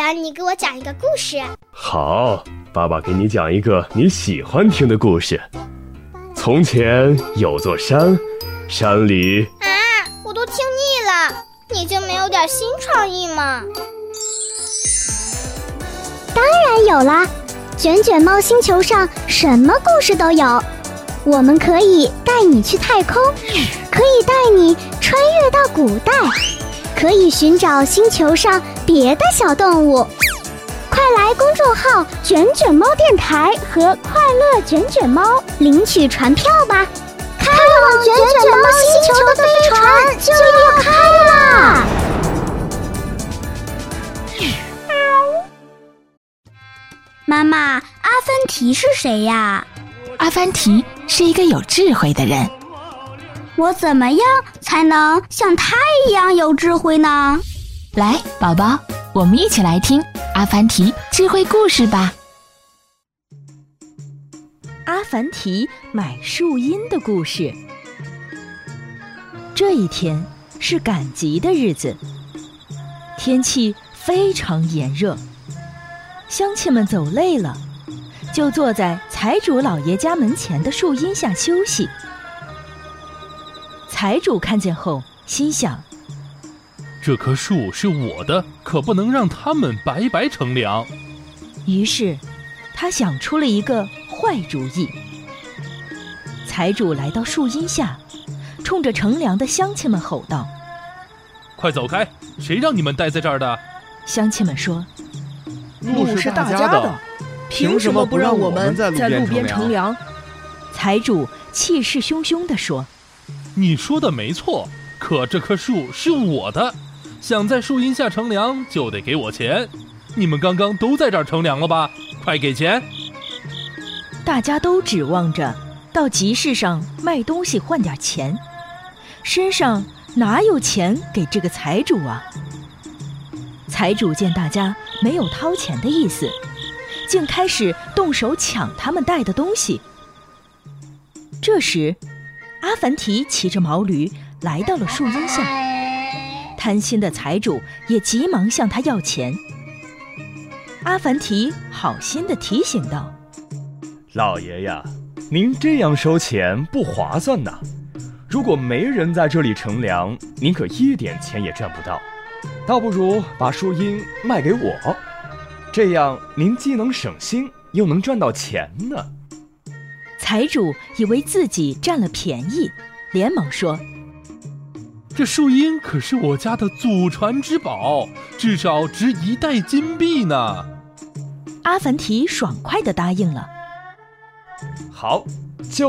爸，你给我讲一个故事。 好，爸爸给你讲一个你喜欢听的故事。从前有座山，山里…… 我都听腻了，你就没有点新创意吗？ 当然有啦，卷卷猫星球上什么故事都有。我们可以带你去太空，可以带你穿越到古代，可以寻找星球上别的小动物。快来公众号卷卷猫电台和快乐卷卷猫领取船票吧，开往卷卷猫星球的飞船就要开啦！ 妈妈，阿凡提是谁呀？ 阿凡提是一个有智慧的人。 我怎么样才能像他一样有智慧呢？ 来，宝宝，我们一起来听阿凡提智慧故事吧。 阿凡提买树荫的故事。这一天是赶集的日子，天气非常炎热，乡亲们走累了，就坐在财主老爷家门前的树荫下休息。财主看见后心想， 这棵树是我的，可不能让他们白白乘凉。 于是他想出了一个坏主意。财主来到树荫下，冲着乘凉的乡亲们吼道： 快走开，谁让你们待在这儿的？ 乡亲们说： 路是大家的，凭什么不让我们在路边乘凉？ 财主气势汹汹地说： 你说的没错，可这棵树是我的，想在树荫下乘凉就得给我钱。你们刚刚都在这儿乘凉了吧？快给钱！ 大家都指望着到集市上卖东西换点钱，身上哪有钱给这个财主啊？财主见大家没有掏钱的意思，竟开始动手抢他们带的东西。这时阿凡提骑着毛驴来到了树荫下，贪心的财主也急忙向他要钱。阿凡提好心地提醒道： 老爷呀，您这样收钱不划算呐！如果没人在这里乘凉，您可一点钱也赚不到。倒不如把树荫卖给我，这样您既能省心，又能赚到钱呢。 财主以为自己占了便宜，连忙说： 这树荫可是我家的祖传之宝，至少值1袋金币呢。 阿凡提爽快地答应了。 好，